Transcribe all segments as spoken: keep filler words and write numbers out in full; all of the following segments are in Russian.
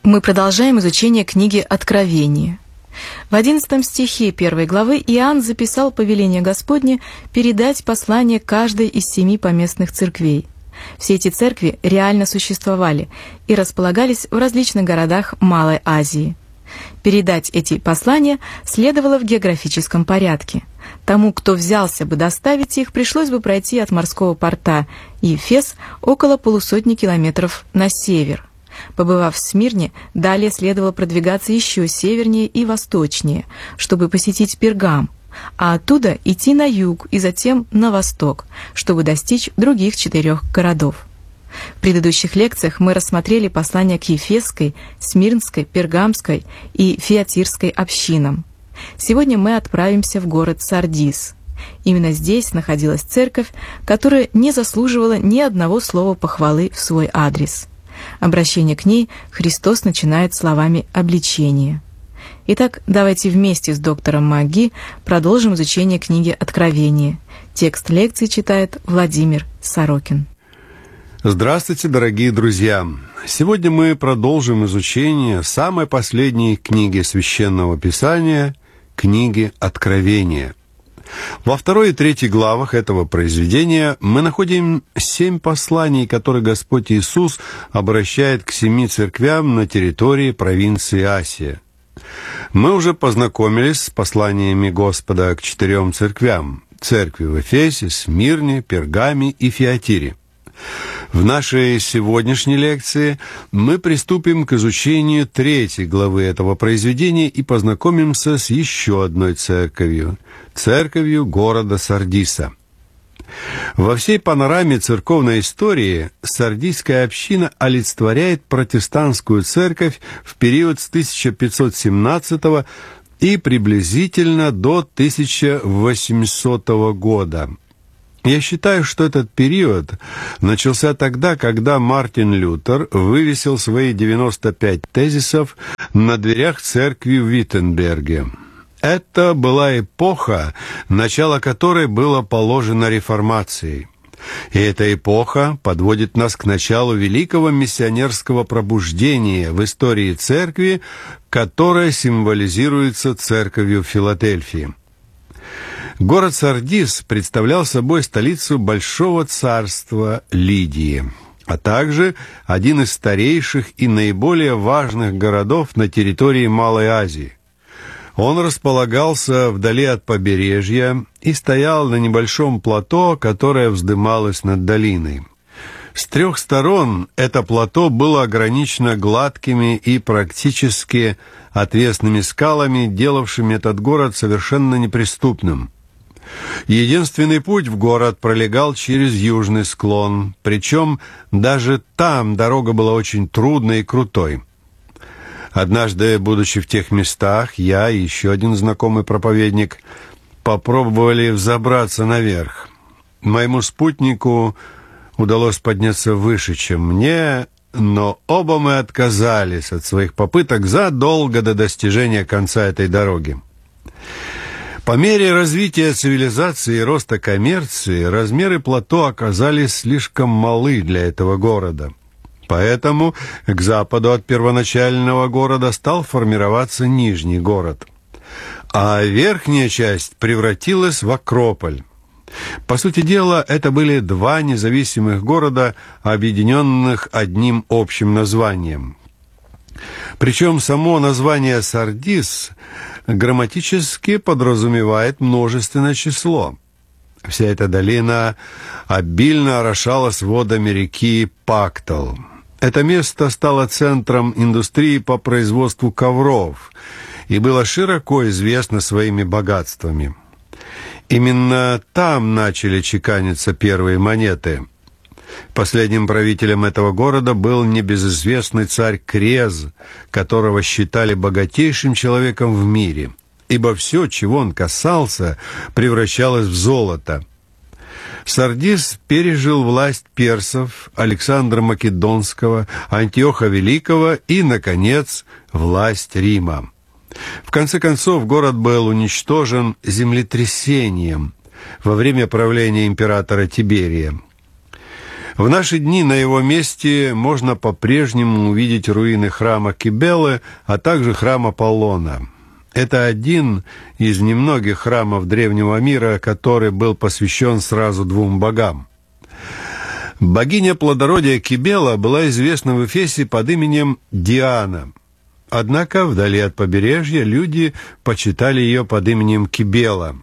Мы продолжаем изучение книги Откровения. В одиннадцатом стихе первой главы Иоанн записал повеление Господне передать послание каждой из семи поместных церквей. Все эти церкви реально существовали и располагались в различных городах Малой Азии. Передать эти послания следовало в географическом порядке. Тому, кто взялся бы доставить их, пришлось бы пройти от морского порта Ефес около полусотни километров на север. Побывав в Смирне, далее следовало продвигаться еще севернее и восточнее, чтобы посетить Пергам, а оттуда идти на юг и затем на восток, чтобы достичь других четырех городов. В предыдущих лекциях мы рассмотрели послания к Ефесской, Смирнской, Пергамской и Фиатирской общинам. Сегодня мы отправимся в город Сардис. Именно здесь находилась церковь, которая не заслуживала ни одного слова похвалы в свой адрес. Обращение к ней Христос начинает словами обличения. Итак, давайте вместе с доктором Маги продолжим изучение книги Откровения. Текст лекции читает Владимир Сорокин. Здравствуйте, дорогие друзья! Сегодня мы продолжим изучение самой последней книги Священного Писания, книги Откровения. Во второй и третьей главах этого произведения мы находим семь посланий, которые Господь Иисус обращает к семи церквям на территории провинции Асия. Мы уже познакомились с посланиями Господа к четырем церквям – церкви в Эфесе, Смирне, Пергаме и Фиатире. В нашей сегодняшней лекции мы приступим к изучению третьей главы этого произведения и познакомимся с еще одной церковью – церковью города Сардиса. Во всей панораме церковной истории сардийская община олицетворяет протестантскую церковь в период с тысяча пятьсот семнадцатого и приблизительно до тысяча восьмисотого года. Я считаю, что этот период начался тогда, когда Мартин Лютер вывесил свои девяносто пять тезисов на дверях церкви в Виттенберге. Это была эпоха, начало которой было положено реформацией. И эта эпоха подводит нас к началу великого миссионерского пробуждения в истории церкви, которая символизируется церковью в Филадельфии. Город Сардис представлял собой столицу Большого царства Лидии, а также один из старейших и наиболее важных городов на территории Малой Азии. Он располагался вдали от побережья и стоял на небольшом плато, которое вздымалось над долиной. С трех сторон это плато было ограничено гладкими и практически отвесными скалами, делавшими этот город совершенно неприступным. Единственный путь в город пролегал через южный склон, причем даже там дорога была очень трудной и крутой. Однажды, будучи в тех местах, я и еще один знакомый проповедник попробовали взобраться наверх. Моему спутнику удалось подняться выше, чем мне, но оба мы отказались от своих попыток задолго до достижения конца этой дороги. По мере развития цивилизации и роста коммерции, размеры плато оказались слишком малы для этого города. Поэтому к западу от первоначального города стал формироваться Нижний город, а верхняя часть превратилась в Акрополь. По сути дела, это были два независимых города, объединенных одним общим названием. Причем само название «Сардис» грамматически подразумевает множественное число. Вся эта долина обильно орошалась водами реки Пактал. Это место стало центром индустрии по производству ковров и было широко известно своими богатствами. Именно там начали чеканиться первые монеты. Последним правителем этого города был небезызвестный царь Крез, которого считали богатейшим человеком в мире, ибо все, чего он касался, превращалось в золото. Сардис пережил власть персов, Александра Македонского, Антиоха Великого и, наконец, власть Рима. В конце концов, город был уничтожен землетрясением во время правления императора Тиберия. В наши дни на его месте можно по-прежнему увидеть руины храма Кибелы, а также храма Аполлона. Это один из немногих храмов древнего мира, который был посвящен сразу двум богам. Богиня плодородия Кибела была известна в Эфесе под именем Диана. Однако вдали от побережья люди почитали ее под именем Кибела.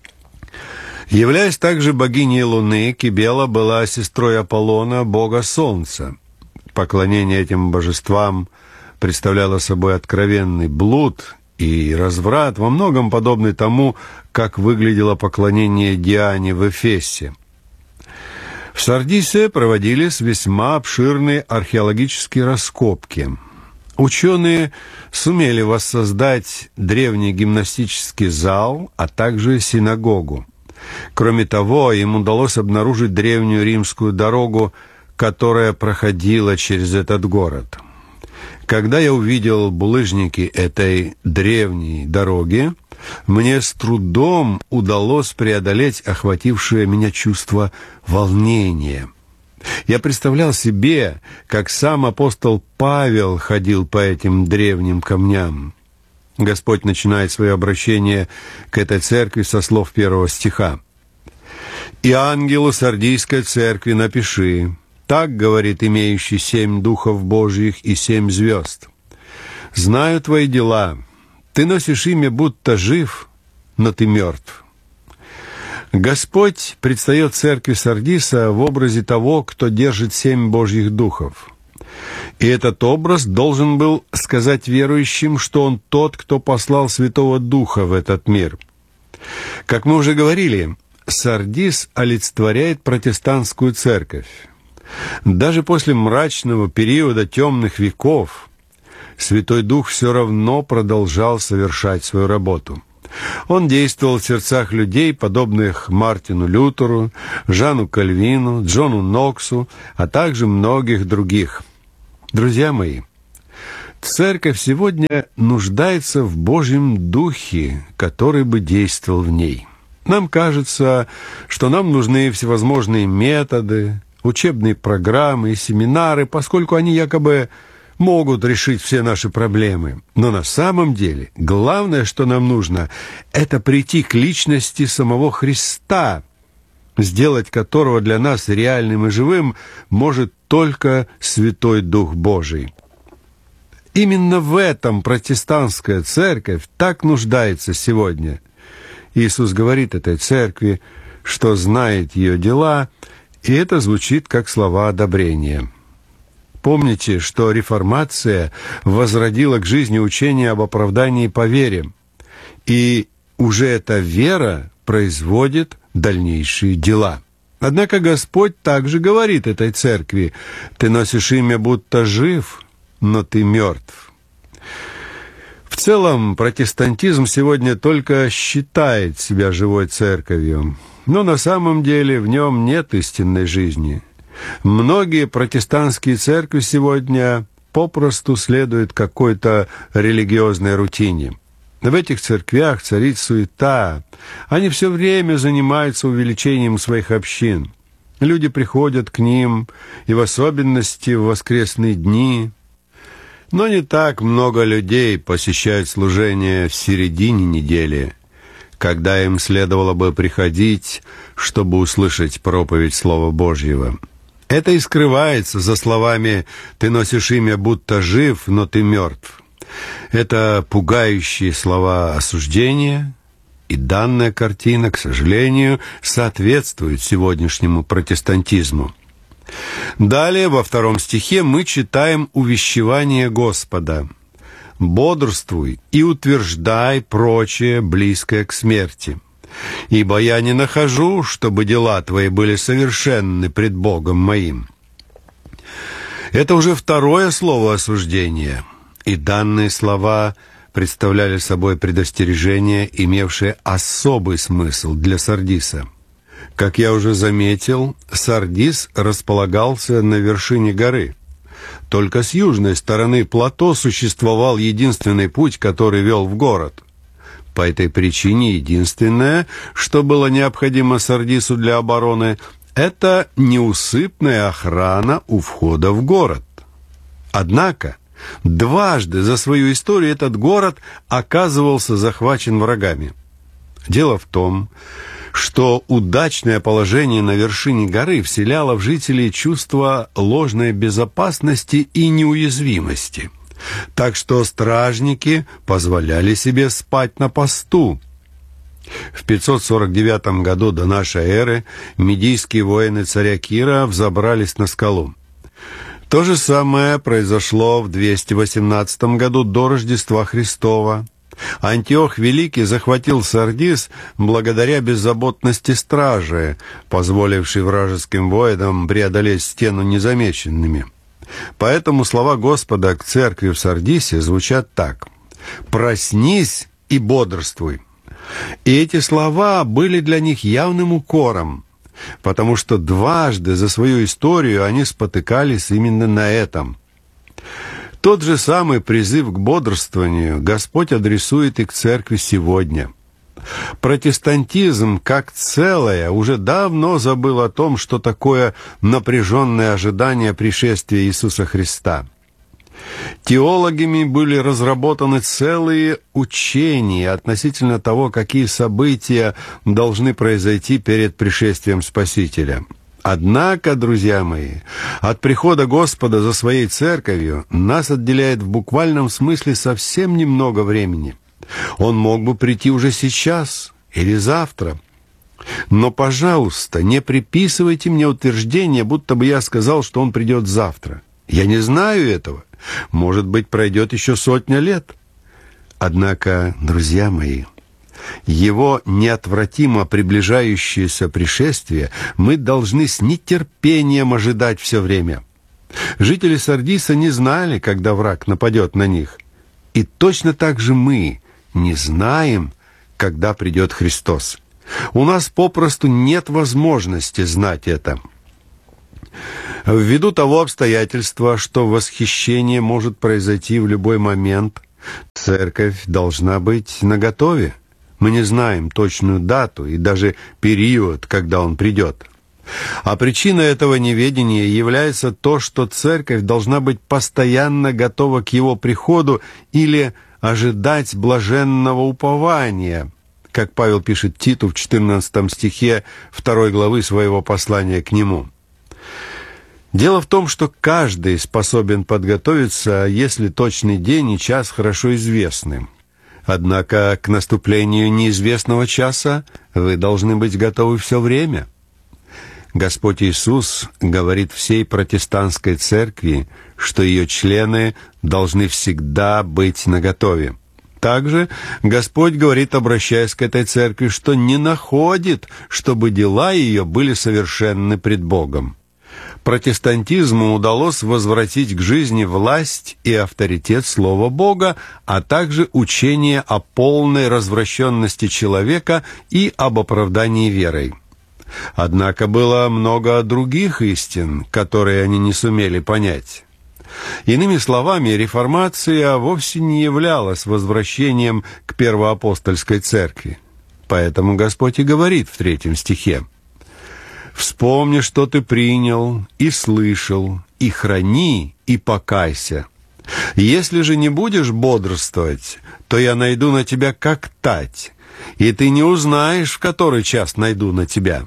Являясь также богиней Луны, Кибела была сестрой Аполлона, бога Солнца. Поклонение этим божествам представляло собой откровенный блуд и разврат, во многом подобный тому, как выглядело поклонение Диане в Эфесе. В Сардисе проводились весьма обширные археологические раскопки. Ученые сумели воссоздать древний гимнастический зал, а также синагогу. Кроме того, им удалось обнаружить древнюю римскую дорогу, которая проходила через этот город. Когда я увидел булыжники этой древней дороги, мне с трудом удалось преодолеть охватившее меня чувство волнения. Я представлял себе, как сам апостол Павел ходил по этим древним камням. Господь начинает свое обращение к этой церкви со слов первого стиха. «И ангелу Сардийской церкви напиши, так говорит имеющий семь духов Божьих и семь звезд. Знаю твои дела, ты носишь имя, будто жив, но ты мертв». Господь предстает церкви Сардиса в образе того, кто держит семь Божьих духов. И этот образ должен был сказать верующим, что Он тот, кто послал Святого Духа в этот мир. Как мы уже говорили, Сардис олицетворяет протестантскую церковь. Даже после мрачного периода темных веков Святой Дух все равно продолжал совершать свою работу. Он действовал в сердцах людей, подобных Мартину Лютеру, Жану Кальвину, Джону Ноксу, а также многих других. Друзья мои, церковь сегодня нуждается в Божьем Духе, который бы действовал в ней. Нам кажется, что нам нужны всевозможные методы, учебные программы и семинары, поскольку они якобы могут решить все наши проблемы. Но на самом деле главное, что нам нужно, это прийти к личности самого Христа, сделать которого для нас реальным и живым может только Святой Дух Божий. Именно в этом протестантская церковь так нуждается сегодня. Иисус говорит этой церкви, что знает ее дела, и это звучит как слова одобрения. Помните, что реформация возродила к жизни учение об оправдании по вере, и уже эта вера производит дальнейшие дела. Однако Господь также говорит этой церкви: «Ты носишь имя, будто жив, но ты мертв». В целом, протестантизм сегодня только считает себя живой церковью, но на самом деле в нем нет истинной жизни. Многие протестантские церкви сегодня попросту следуют какой-то религиозной рутине. В этих церквях царит суета. Они все время занимаются увеличением своих общин. Люди приходят к ним, и в особенности в воскресные дни. Но не так много людей посещают служение в середине недели, когда им следовало бы приходить, чтобы услышать проповедь Слова Божьего. Это и скрывается за словами «ты носишь имя, будто жив, но ты мертв». Это пугающие слова осуждения, и данная картина, к сожалению, соответствует сегодняшнему протестантизму. Далее, во втором стихе, мы читаем увещевание Господа: «Бодрствуй и утверждай прочее, близкое к смерти. Ибо я не нахожу, чтобы дела твои были совершенны пред Богом моим». Это уже второе слово осуждения, и данные слова представляли собой предостережение, имевшее особый смысл для Сардиса. Как я уже заметил, Сардис располагался на вершине горы. Только с южной стороны плато существовал единственный путь, который вел в город. По этой причине единственное, что было необходимо Сардису для обороны, – это неусыпная охрана у входа в город. Однако дважды за свою историю этот город оказывался захвачен врагами. Дело в том, что удачное положение на вершине горы вселяло в жителей чувство ложной безопасности и неуязвимости. Так что стражники позволяли себе спать на посту. В пятьсот сорок девятом году до нашей эры медийские воины царя Кира взобрались на скалу. То же самое произошло в двести восемнадцатом году до Рождества Христова. Антиох Великий захватил Сардис благодаря беззаботности стражи, позволившей вражеским воинам преодолеть стену незамеченными. Поэтому слова Господа к церкви в Сардисе звучат так: «Проснись и бодрствуй». И эти слова были для них явным укором, потому что дважды за свою историю они спотыкались именно на этом. Тот же самый призыв к бодрствованию Господь адресует и к церкви сегодня. Протестантизм как целое уже давно забыл о том, что такое напряженное ожидание пришествия Иисуса Христа. Теологами были разработаны целые учения относительно того, какие события должны произойти перед пришествием Спасителя. Однако, друзья мои, от прихода Господа за своей церковью нас отделяет в буквальном смысле совсем немного времени. Он мог бы прийти уже сейчас или завтра. Но, пожалуйста, не приписывайте мне утверждение, будто бы я сказал, что он придет завтра. Я не знаю этого. Может быть, пройдет еще сотня лет. Однако, друзья мои, его неотвратимо приближающееся пришествие мы должны с нетерпением ожидать все время. Жители Сардиса не знали, когда враг нападет на них. И точно так же мы не знаем, когда придет Христос. У нас попросту нет возможности знать это. Ввиду того обстоятельства, что восхищение может произойти в любой момент, церковь должна быть наготове. Мы не знаем точную дату и даже период, когда он придет. А причиной этого неведения является то, что церковь должна быть постоянно готова к его приходу или ожидать блаженного упования, как Павел пишет Титу в четырнадцатом стихе второй главы своего послания к нему. Дело в том, что каждый способен подготовиться, если точный день и час хорошо известны. Однако к наступлению неизвестного часа вы должны быть готовы все время. Господь Иисус говорит всей протестантской церкви, что ее члены должны всегда быть наготове. Также Господь говорит, обращаясь к этой церкви, что не находит, чтобы дела ее были совершенны пред Богом. Протестантизму удалось возвратить к жизни власть и авторитет Слова Бога, а также учение о полной развращенности человека и об оправдании верой. Однако было много других истин, которые они не сумели понять. Иными словами, реформация вовсе не являлась возвращением к первоапостольской церкви. Поэтому Господь и говорит в третьем стихе: «Вспомни, что ты принял и слышал, и храни, и покайся. Если же не будешь бодрствовать, то я найду на тебя как тать, и ты не узнаешь, в который час найду на тебя».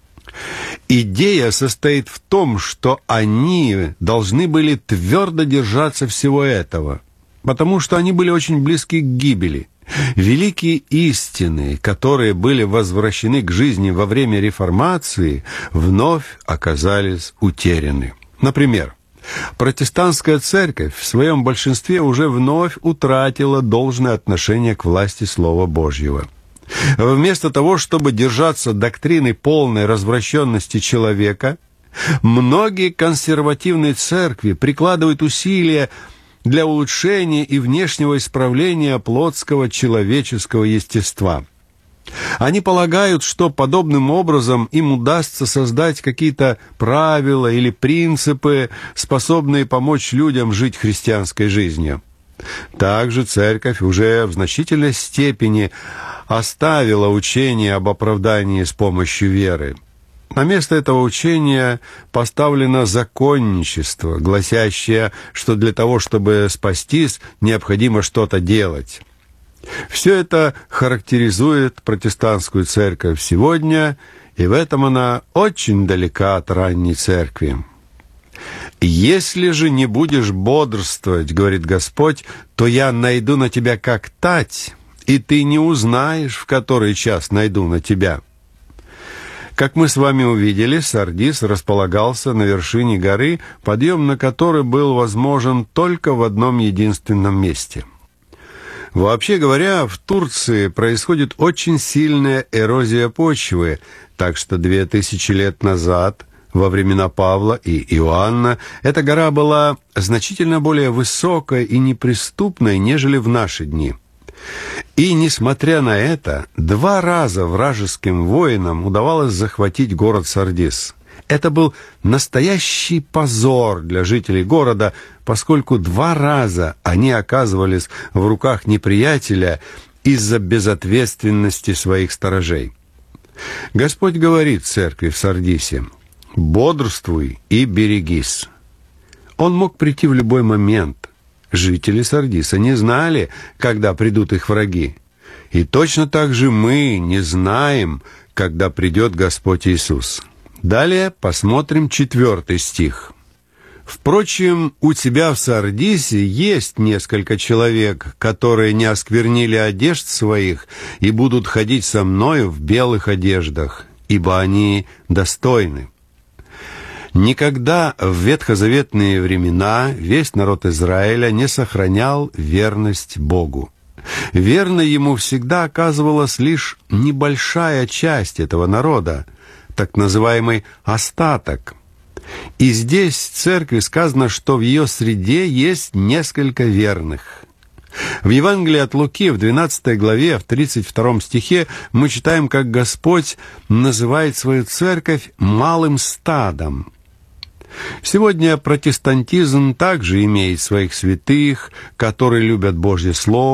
Идея состоит в том, что они должны были твердо держаться всего этого, потому что они были очень близки к гибели. Великие истины, которые были возвращены к жизни во время реформации, вновь оказались утеряны. Например, протестантская церковь в своем большинстве уже вновь утратила должное отношение к власти Слова Божьего. Вместо того, чтобы держаться доктрины полной развращенности человека, многие консервативные церкви прикладывают усилия для улучшения и внешнего исправления плотского человеческого естества. Они полагают, что подобным образом им удастся создать какие-то правила или принципы, способные помочь людям жить христианской жизнью. Также церковь уже в значительной степени оставила учение об оправдании с помощью веры. На место этого учения поставлено законничество, гласящее, что для того, чтобы спастись, необходимо что-то делать. Все это характеризует протестантскую церковь сегодня, и в этом она очень далека от ранней церкви. «Если же не будешь бодрствовать, — говорит Господь, — то я найду на тебя как тать, и ты не узнаешь, в который час найду на тебя». Как мы с вами увидели, Сардис располагался на вершине горы, подъем на который был возможен только в одном единственном месте. Вообще говоря, в Турции происходит очень сильная эрозия почвы, так что две тысячи лет назад, во времена Павла и Иоанна, эта гора была значительно более высокой и неприступной, нежели в наши дни. И, несмотря на это, два раза вражеским воинам удавалось захватить город Сардис. Это был настоящий позор для жителей города, поскольку два раза они оказывались в руках неприятеля из-за безответственности своих сторожей. Господь говорит церкви в Сардисе: «Бодрствуй и берегись». Он мог прийти в любой момент. Жители Сардиса не знали, когда придут их враги. И точно так же мы не знаем, когда придет Господь Иисус. Далее посмотрим четвертый стих. «Впрочем, у тебя в Сардисе есть несколько человек, которые не осквернили одежд своих и будут ходить со мною в белых одеждах, ибо они достойны». Никогда в ветхозаветные времена весь народ Израиля не сохранял верность Богу. Верной ему всегда оказывалась лишь небольшая часть этого народа, так называемый остаток. И здесь в церкви сказано, что в ее среде есть несколько верных. В Евангелии от Луки в двенадцатой главе, в тридцать втором стихе, мы читаем, как Господь называет свою церковь «малым стадом». Сегодня протестантизм также имеет своих святых, которые любят Божье Слово,